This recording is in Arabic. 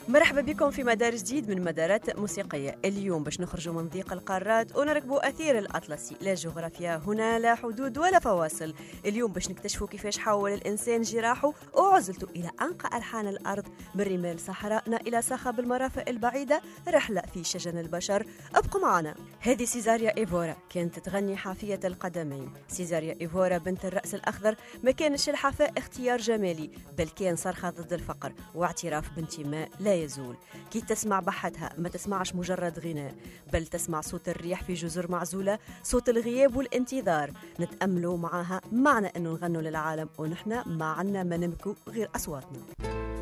مرحبا بكم في مدار جديد من مدارات موسيقية. اليوم باش نخرجوا من ضيق القارات ونركبوا أثير الأطلسي. لا جغرافيا هنا، لا حدود ولا فواصل. اليوم باش نكتشفوا كيفاش حول الإنسان جراحه وعزلته إلى أنقى ألحان الأرض، من رمال صحرائنا إلى صخب المرافق البعيدة، رحلة في شجن البشر. ابقوا معنا. هذه سيزاريا إيفورا كانت تغني حافية القدمين. سيزاريا إيفورا بنت الرأس الأخضر ما كانش الحفاء اختيار جمالي، بل كان صرخة ضد الفقر واعتراف بانتماء لا يزول. كي تسمع بحتها ما تسمعش مجرد غناء، بل تسمع صوت الريح في جزر معزولة، صوت الغياب والانتظار. نتأملوا معها معنى أنه نغنوا للعالم ونحن ما عنا ما نملكوا غير أصواتنا.